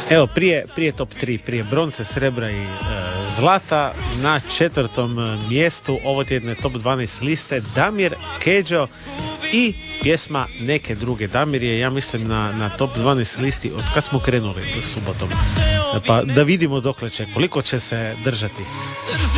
Evo, prije top 3, prije bronce, srebra i zlata, na 4. mjestu ovotjedne top 12 liste Damir, Kedžo i pjesma Neke druge. Damir je, ja mislim, na top 12 listi od kad smo krenuli subotom. Pa da vidimo koliko će se držati.